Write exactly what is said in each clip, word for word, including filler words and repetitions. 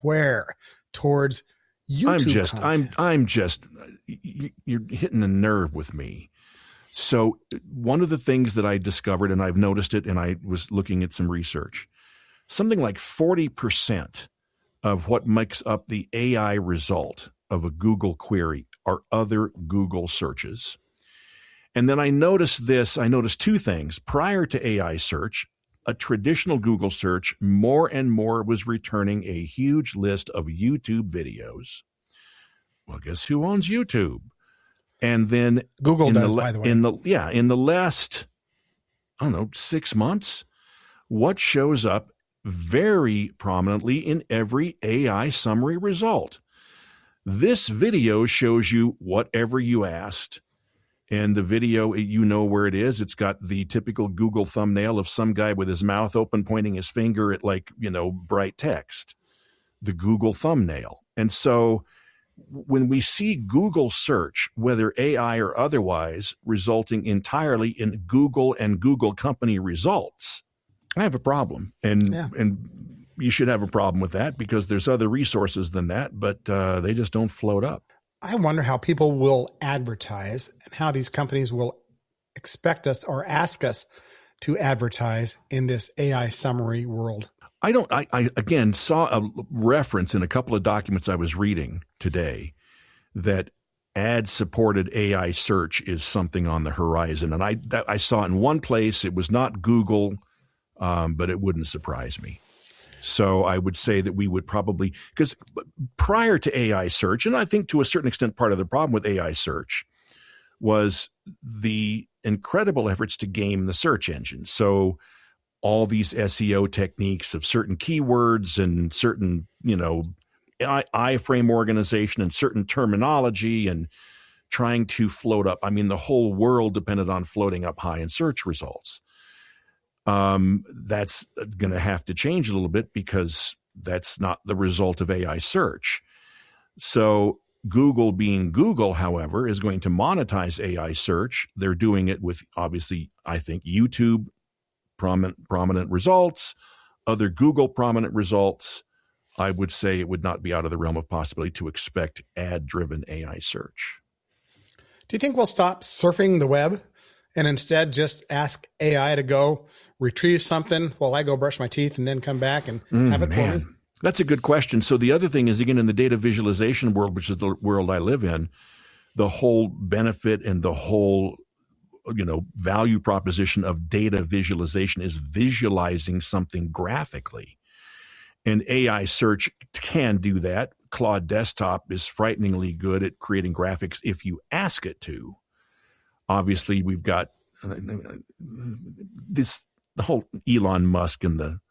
where? Towards YouTube I'm just, content. I'm, I'm just, you're hitting a nerve with me. So one of the things that I discovered, and I've noticed it, and I was looking at some research, something like forty percent of what makes up the A I result of a Google query are other Google searches. And then I noticed this, I noticed two things. Prior to A I search, a traditional Google search, more and more was returning a huge list of YouTube videos. Well, guess who owns YouTube? And then Google in does, the, by the way. In the, yeah, in the last, I don't know, six months, what shows up very prominently in every A I summary result? This video shows you whatever you asked. And the video, you know where it is. It's got the typical Google thumbnail of some guy with his mouth open, pointing his finger at, like, you know, bright text, the Google thumbnail. And so when we see Google search, whether A I or otherwise, resulting entirely in Google and Google company results, I have a problem. And, Yeah. and you should have a problem with that, because there's other resources than that, but uh, they just don't float up. I wonder how people will advertise and how these companies will expect us or ask us to advertise in this A I summary world. I don't, I, I again saw a reference in a couple of documents I was reading today that ad supported A I search is something on the horizon. And I, that, I saw in one place, it was not Google, um, but it wouldn't surprise me. So I would say that we would probably, because prior to A I search, and I think to a certain extent part of the problem with A I search was the incredible efforts to game the search engine. So all these S E O techniques of certain keywords and certain, you know, iframe organization and certain terminology and trying to float up. I mean, the whole world depended on floating up high in search results. Um, that's going to have to change a little bit, because that's not the result of A I search. So Google, being Google, however, is going to monetize A I search. They're doing it with, obviously, I think, YouTube prominent, prominent results, other Google prominent results. I would say it would not be out of the realm of possibility to expect ad-driven A I search. Do you think we'll stop surfing the web and instead just ask A I to go retrieve something while I go brush my teeth and then come back and mm, have it man. for me? That's a good question. So the other thing is, again, in the data visualization world, which is the world I live in, the whole benefit and the whole, you know, value proposition of data visualization is visualizing something graphically. And A I search can do that. Claude Desktop is frighteningly good at creating graphics if you ask it to. Obviously, we've got uh, this, the whole Elon Musk and the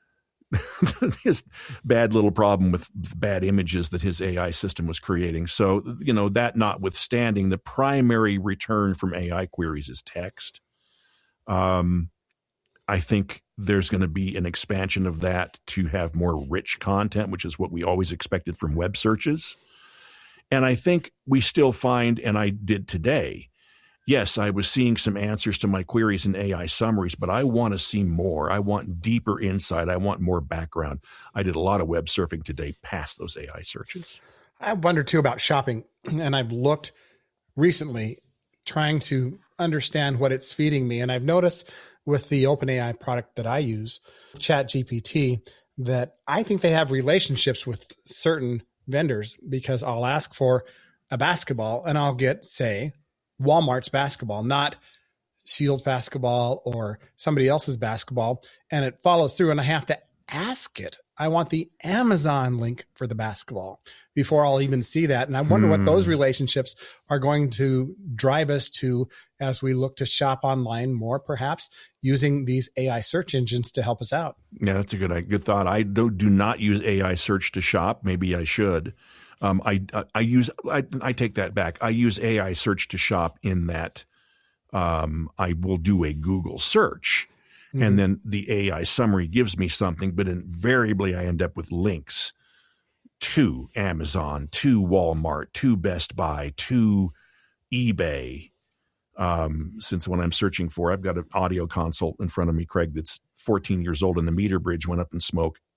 his bad little problem with bad images that his A I system was creating. So, you know, that notwithstanding, the primary return from A I queries is text. Um, I think there's going to be an expansion of that to have more rich content, which is what we always expected from web searches. And I think we still find, and I did today, yes, I was seeing some answers to my queries in A I summaries, but I want to see more. I want deeper insight. I want more background. I did a lot of web surfing today past those A I searches. I wonder too about shopping, and I've looked recently trying to understand what it's feeding me. And I've noticed with the OpenAI product that I use, ChatGPT, that I think they have relationships with certain vendors, because I'll ask for a basketball and I'll get, say, Walmart's basketball, not Shields basketball or somebody else's basketball. And it follows through, and I have to ask it. I want the Amazon link for the basketball before I'll even see that. And I wonder hmm. what those relationships are going to drive us to as we look to shop online more, perhaps using these A I search engines to help us out. Yeah, that's a good, good thought. I do, do not use A I search to shop. Maybe I should. Um, I, I, I use, I, I take that back. I use A I search to shop in that um, I will do a Google search. Mm-hmm. And then the A I summary gives me something, but invariably I end up with links to Amazon, to Walmart, to Best Buy, to eBay. Um, since when I'm searching for, I've got an audio console in front of me, Craig, that's fourteen years old, and the meter bridge went up in smoke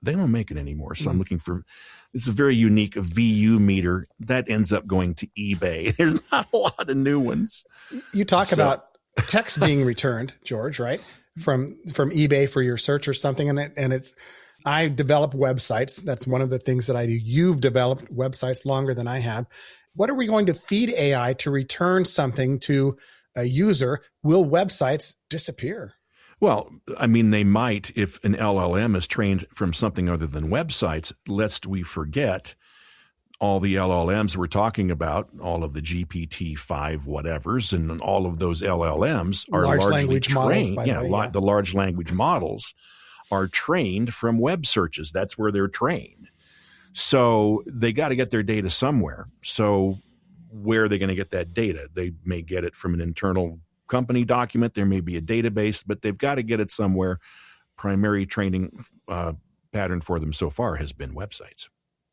They don't make it anymore. So mm. I'm looking for, it's a very unique V U meter that ends up going to eBay. There's not a lot of new ones. You talk so. about text being returned, George, right? From, from eBay for your search or something. And it, and it's, I develop websites. That's one of the things that I do. You've developed websites longer than I have. What are we going to feed A I to return something to a user? Will websites disappear? Well, I mean, they might if an L L M is trained from something other than websites, lest we forget all the L L Ms we're talking about, all of the G P T five whatevers, and all of those L L Ms are large largely language trained. Models, yeah, the, way, yeah, the large language models are trained from web searches. That's where they're trained. So they got to get their data somewhere. So where are they going to get that data? They may get it from an internal company document. There may be a database, but they've got to get it somewhere. Primary training uh, pattern for them so far has been websites.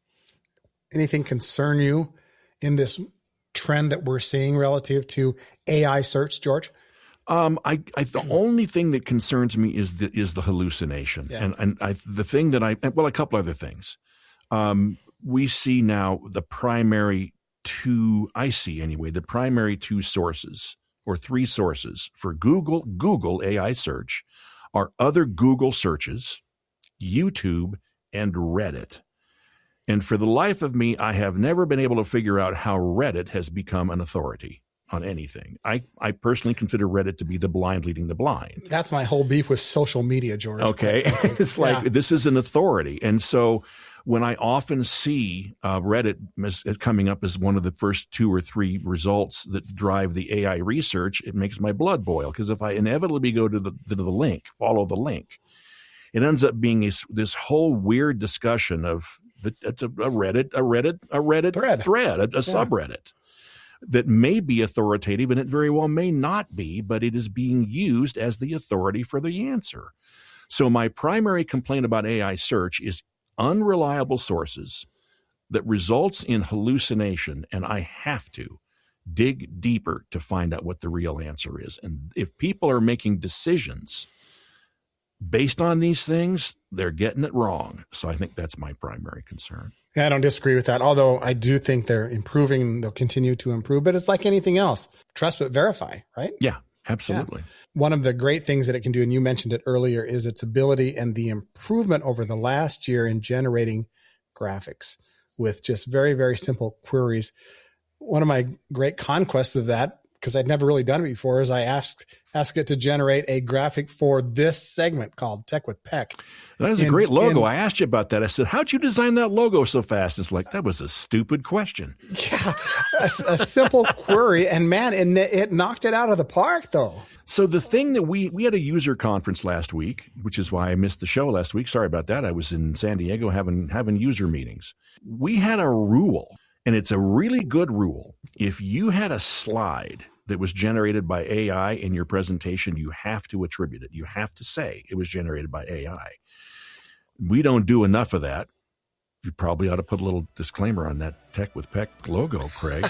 Anything concern you in this trend that we're seeing relative to A I search, George? Um, I, I, the only thing that concerns me is the, is the hallucination. Yeah. And, and I, the thing that I, well, a couple other things. Um, we see now the primary two, I see anyway, the primary two sources or three sources for Google, Google A I search are other Google searches, YouTube, and Reddit. And for the life of me, I have never been able to figure out how Reddit has become an authority on anything. I, I personally consider Reddit to be the blind leading the blind. That's my whole beef with social media, George. Okay. It's like, yeah. This is an authority. And so when I often see uh, Reddit as, as coming up as one of the first two or three results that drive the A I research, it makes my blood boil. Because if I inevitably go to the, to the link, follow the link, it ends up being this, this whole weird discussion of the, it's a, a Reddit, a Reddit, a Reddit thread, thread a, a yeah. subreddit that may be authoritative, and it very well may not be, but it is being used as the authority for the answer. So my primary complaint about A I search is unreliable sources that results in hallucination, and I have to dig deeper to find out what the real answer is. And if people are making decisions based on these things, they're getting it wrong. So I think that's my primary concern. Yeah, I don't disagree with that. Although I do think they're improving, they'll continue to improve, but it's like anything else. Trust but verify, right? Yeah, absolutely. Yeah. One of the great things that it can do, and you mentioned it earlier, is its ability and the improvement over the last year in generating graphics with just very, very simple queries. One of my great conquests of that, because I'd never really done it before, is I asked ask it to generate a graphic for this segment called Tech with Peck. That is a great logo. I asked you about that. I said, how'd you design that logo so fast? It's like, that was a stupid question. Yeah, a, a simple query. And man, it, it knocked it out of the park, though. So the thing that we, we had a user conference last week, which is why I missed the show last week. Sorry about that. I was in San Diego having, having user meetings. We had a rule, and it's a really good rule. If you had a slide that was generated by A I in your presentation, you have to attribute it. You have to say it was generated by A I. We don't do enough of that. You probably ought to put a little disclaimer on that Tech with Peck logo, Craig.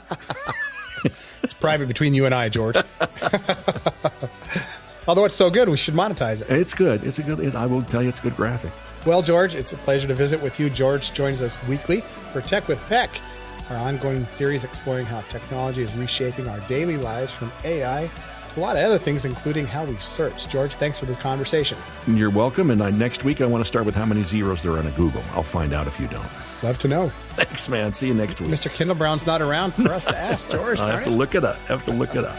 It's private between you and I, George. Although it's so good, we should monetize it. It's good. It's a good. It, I will tell you, it's a good graphic. Well, George, it's a pleasure to visit with you. George joins us weekly for Tech with Peck, our ongoing series exploring how technology is reshaping our daily lives, from A I to a lot of other things, including how we search. George, thanks for the conversation. You're welcome. And I, next week, I want to start with how many zeros there are on a Google. I'll find out if you don't. Love to know. Thanks, man. See you next week. Mister Kendall Brown's not around for us to ask, George. I have right? to look it up. I have to look it up.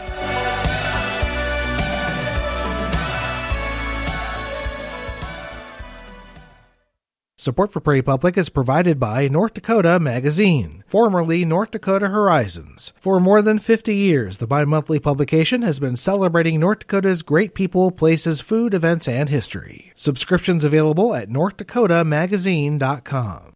Support for Prairie Public is provided by North Dakota Magazine, formerly North Dakota Horizons. For more than fifty years, the bi-monthly publication has been celebrating North Dakota's great people, places, food, events, and history. Subscriptions available at north dakota magazine dot com.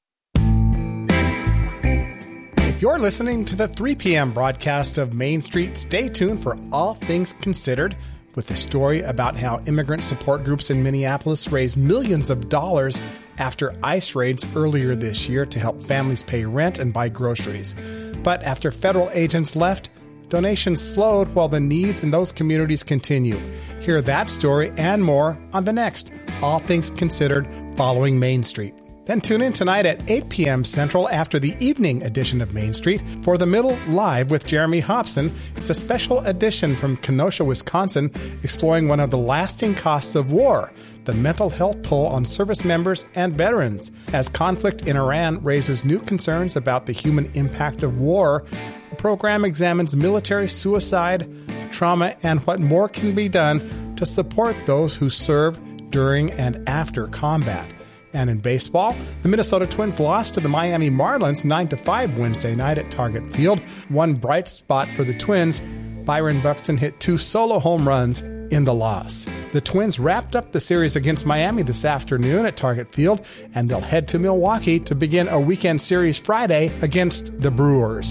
If you're listening to the three p.m. broadcast of Main Street, stay tuned for All Things Considered, with a story about how immigrant support groups in Minneapolis raised millions of dollars after ICE raids earlier this year to help families pay rent and buy groceries. But after federal agents left, Donations slowed while the needs in those communities continue. Hear that story and more on the next All Things Considered following Main Street. Then tune in tonight at eight p.m. Central after the evening edition of Main Street for The Middle Live with Jeremy Hobson. It's a special edition from Kenosha, Wisconsin, exploring one of the lasting costs of war, the mental health toll on service members and veterans. As conflict in Iran raises new concerns about the human impact of war, the program examines military suicide, trauma, and what more can be done to support those who serve during and after combat. And in baseball, the Minnesota Twins lost to the Miami Marlins nine to five Wednesday night at Target Field. One bright spot for the Twins, Byron Buxton hit two solo home runs in the loss. The Twins wrapped up the series against Miami this afternoon at Target Field, and they'll head to Milwaukee to begin a weekend series Friday against the Brewers.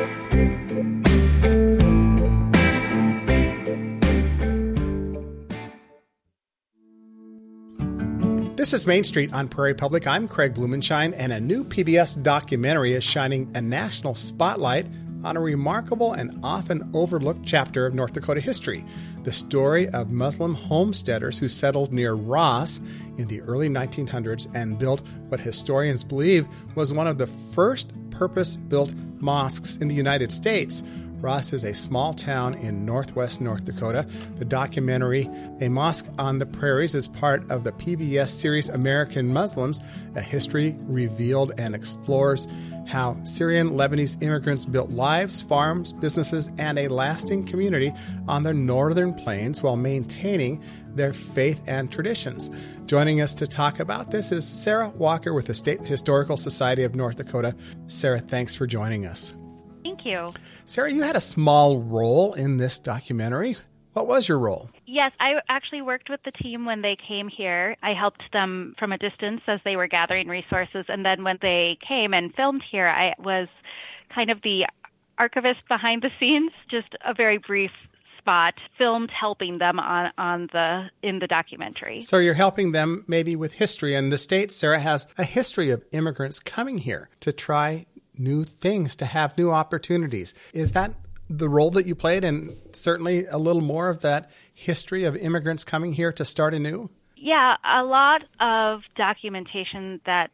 This is Main Street on Prairie Public. I'm Craig Blumenshine, and a new P B S documentary is shining a national spotlight on a remarkable and often overlooked chapter of North Dakota history, the story of Muslim homesteaders who settled near Ross in the early nineteen hundreds and built what historians believe was one of the first purpose-built mosques in the United States. Ross is a small town in northwest North Dakota. The documentary, A Mosque on the Prairies, is part of the P B S series American Muslims, a history revealed, and explores how Syrian Lebanese immigrants built lives, farms, businesses, and a lasting community on the northern plains while maintaining their faith and traditions. Joining us to talk about this is Sarah Walker with the State Historical Society of North Dakota. Sarah, thanks for joining us. Thank you. Sarah, you had a small role in this documentary. What was your role? Yes, I actually worked with the team when they came here. I helped them from a distance as they were gathering resources. And then when they came and filmed here, I was kind of the archivist behind the scenes, just a very brief spot, filmed helping them on, on the in the documentary. So you're helping them maybe with history. And the state, Sarah, has a history of immigrants coming here to try new things, to have new opportunities. Is that the role that you played, and certainly a little more of that history of immigrants coming here to start anew? Yeah, a lot of documentation that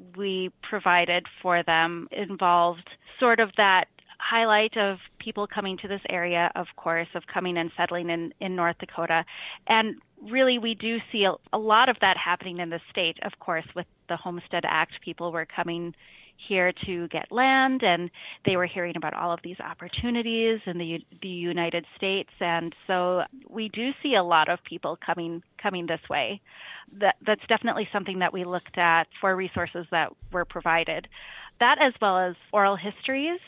we provided for them involved sort of that highlight of people coming to this area, of course, of coming and settling in, in North Dakota. And really, we do see a, a lot of that happening in the state, of course, with the Homestead Act. People were coming here to get land, and they were hearing about all of these opportunities in the the United States, and so we do see a lot of people coming coming this way. That that's definitely something that we looked at for resources that were provided. That, as well as oral histories,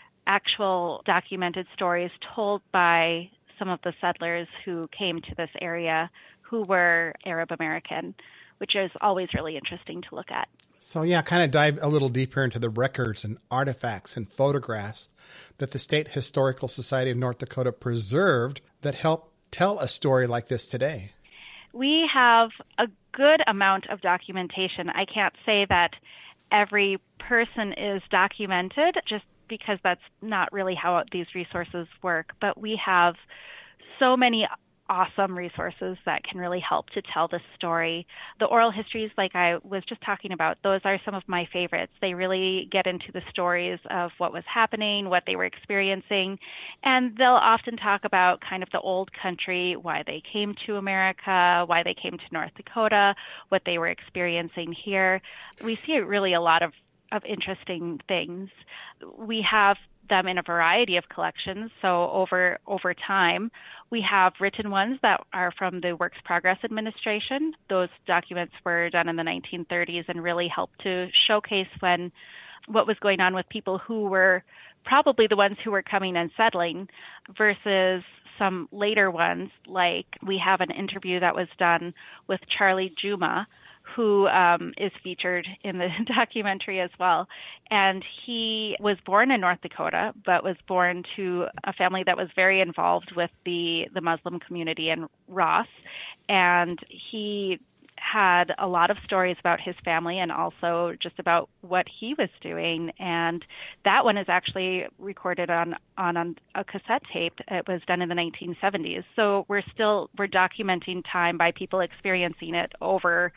actual documented stories told by some of the settlers who came to this area who were Arab American, which is always really interesting to look at. So yeah, kind of dive a little deeper into the records and artifacts and photographs that the State Historical Society of North Dakota preserved that help tell a story like this today. We have a good amount of documentation. I can't say that every person is documented just because that's not really how these resources work, but we have so many awesome resources that can really help to tell this story. The oral histories, like I was just talking about, those are some of my favorites. They really get into the stories of what was happening, what they were experiencing, and they'll often talk about kind of the old country, why they came to America, why they came to North Dakota, what they were experiencing here. We see really a lot of, of interesting things. We have them in a variety of collections. So over over time, we have written ones that are from the Works Progress Administration. Those documents were done in the nineteen thirties and really helped to showcase when what was going on with people who were probably the ones who were coming and settling versus some later ones. Like we have an interview that was done with Charlie Juma, who um, is featured in the documentary as well. And he was born in North Dakota, but was born to a family that was very involved with the, the Muslim community in Ross. And he had a lot of stories about his family and also just about what he was doing. And that one is actually recorded on, on, on a cassette tape. It was done in the nineteen seventies. So we're still, we're documenting time by people experiencing it over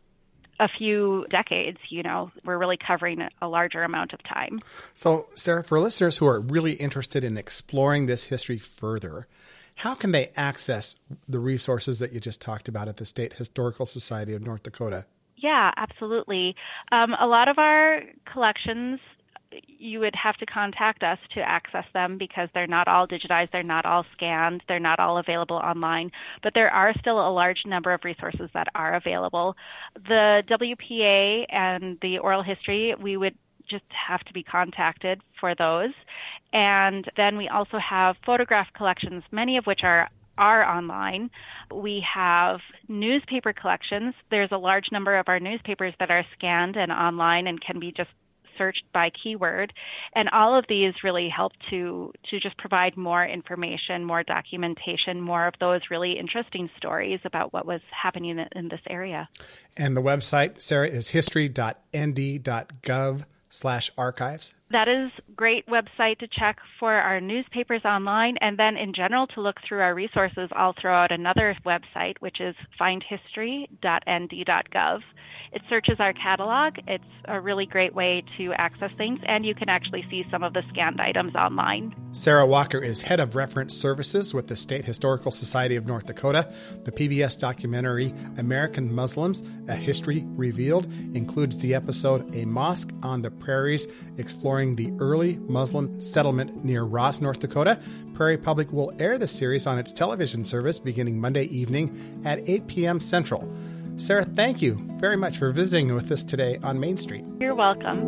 a few decades. You know, we're really covering a larger amount of time. So, Sarah, for listeners who are really interested in exploring this history further, how can they access the resources that you just talked about at the State Historical Society of North Dakota? Yeah, absolutely. Um, a lot of our collections, you would have to contact us to access them because they're not all digitized, they're not all scanned, they're not all available online, but there are still a large number of resources that are available. The W P A and the oral history, we would just have to be contacted for those. And then we also have photograph collections, many of which are are online. We have newspaper collections. There's a large number of our newspapers that are scanned and online and can be just searched by keyword. And all of these really help to to just provide more information, more documentation, more of those really interesting stories about what was happening in, in this area. And the website, Sarah, is history dot n d dot gov slash archives. That is a great website to check for our newspapers online, and then in general to look through our resources. I'll throw out another website, which is find history dot n d dot gov. It searches our catalog. It's a really great way to access things, and you can actually see some of the scanned items online. Sarah Walker is Head of Reference Services with the State Historical Society of North Dakota. The P B S documentary American Muslims, A History Revealed includes the episode A Mosque on the Prairies, exploring the early Muslim settlement near Ross, North Dakota. Prairie Public will air the series on its television service beginning Monday evening at eight p.m. Central. Sarah, thank you very much for visiting with us today on Main Street. You're welcome.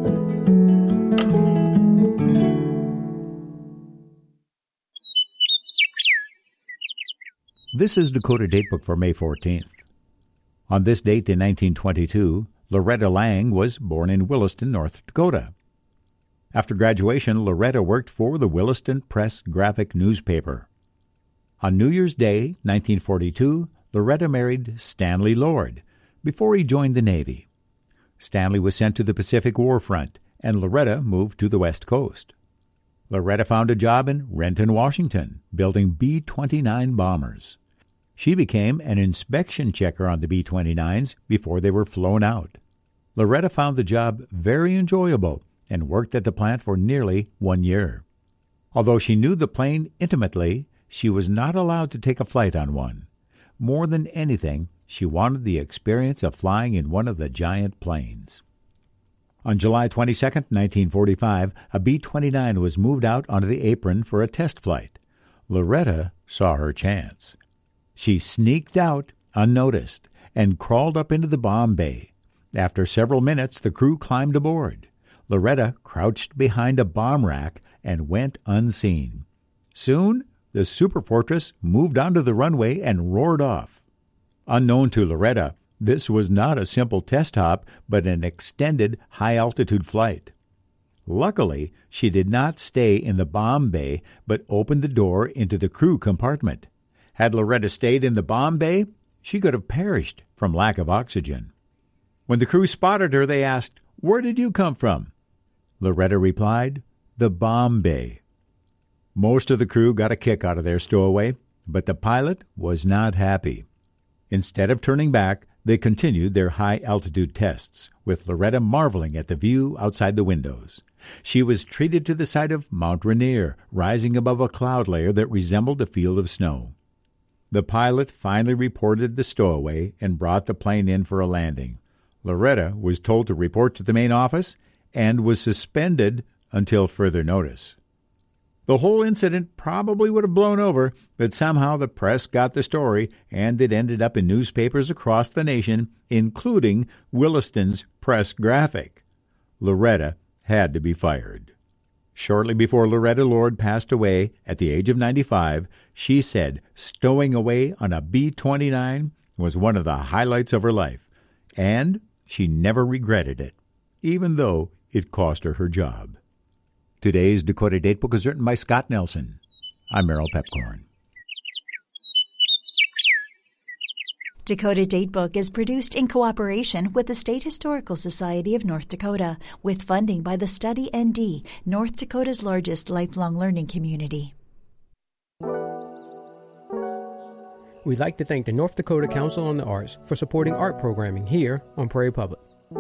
This is Dakota Datebook for May fourteenth. On this date in nineteen twenty-two, Loretta Lang was born in Williston, North Dakota. After graduation, Loretta worked for the Williston Press Graphic newspaper. On New Year's Day, nineteen forty-two, Loretta married Stanley Lord before he joined the Navy. Stanley was sent to the Pacific War Front, and Loretta moved to the West Coast. Loretta found a job in Renton, Washington, building B twenty-nine bombers. She became an inspection checker on the B twenty-nines before they were flown out. Loretta found the job very enjoyable and worked at the plant for nearly one year. Although she knew the plane intimately, she was not allowed to take a flight on one. More than anything, she wanted the experience of flying in one of the giant planes. On July twenty-second, nineteen forty-five, a B twenty-nine was moved out onto the apron for a test flight. Loretta saw her chance. She sneaked out unnoticed and crawled up into the bomb bay. After several minutes, the crew climbed aboard. Loretta crouched behind a bomb rack and went unseen. Soon, the Superfortress moved onto the runway and roared off. Unknown to Loretta, this was not a simple test hop, but an extended high-altitude flight. Luckily, she did not stay in the bomb bay, but opened the door into the crew compartment. Had Loretta stayed in the bomb bay, she could have perished from lack of oxygen. When the crew spotted her, they asked, "Where did you come from?" Loretta replied, "The bomb bay." Most of the crew got a kick out of their stowaway, but the pilot was not happy. Instead of turning back, they continued their high-altitude tests, with Loretta marveling at the view outside the windows. She was treated to the sight of Mount Rainier, rising above a cloud layer that resembled a field of snow. The pilot finally reported the stowaway and brought the plane in for a landing. Loretta was told to report to the main office and was suspended until further notice. The whole incident probably would have blown over, but somehow the press got the story, and it ended up in newspapers across the nation, including Williston's Press Graphic. Loretta had to be fired. Shortly before Loretta Lord passed away at the age of ninety-five, she said stowing away on a B twenty-nine was one of the highlights of her life, and she never regretted it, even though it cost her her job. Today's Dakota Datebook is written by Scott Nelson. I'm Merrill Pepcorn. Dakota Datebook is produced in cooperation with the State Historical Society of North Dakota, with funding by the Study N D, North Dakota's largest lifelong learning community. We'd like to thank the North Dakota Council on the Arts for supporting art programming here on Prairie Public.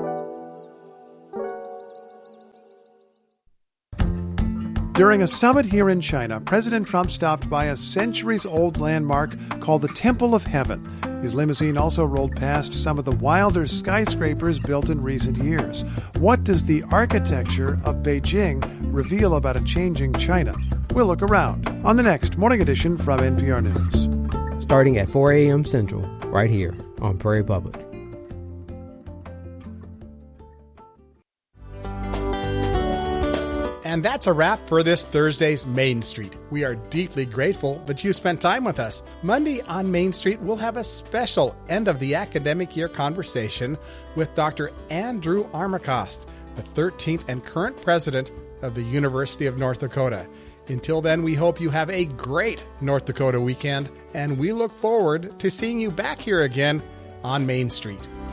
During a summit here in China, President Trump stopped by a centuries-old landmark called the Temple of Heaven. His limousine also rolled past some of the wilder skyscrapers built in recent years. What does the architecture of Beijing reveal about a changing China? We'll look around on the next Morning Edition from N P R News. Starting at four a.m. Central, right here on Prairie Public. And that's a wrap for this Thursday's Main Street. We are deeply grateful that you spent time with us. Monday on Main Street, we'll have a special end of the academic year conversation with Doctor Andrew Armacost, the thirteenth and current president of the University of North Dakota. Until then, we hope you have a great North Dakota weekend, and we look forward to seeing you back here again on Main Street.